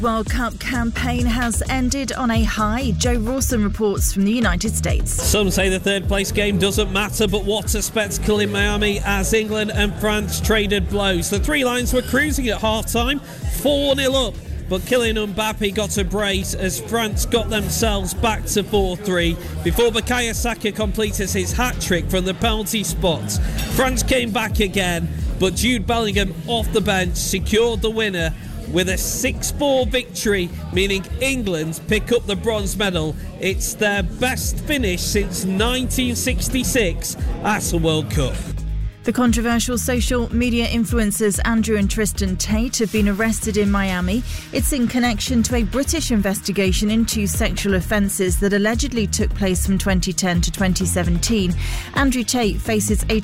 World Cup campaign has ended on a high. Joe Rawson reports from the United States. Some say the third place game doesn't matter, but what a spectacle in Miami as England and France traded blows. The three lions were cruising at half-time, 4-0 up. But Kylian Mbappe got a brace as France got themselves back to 4-3 before Bukayo Saka completed his hat-trick from the penalty spot. France came back again, but Jude Bellingham off the bench secured the winner with a 6-4 victory, meaning England pick up the bronze medal. It's their best finish since 1966 at a World Cup. The controversial social media influencers Andrew and Tristan Tate have been arrested in Miami. It's in connection to a British investigation into sexual offences that allegedly took place from 2010 to 2017. Andrew Tate faces a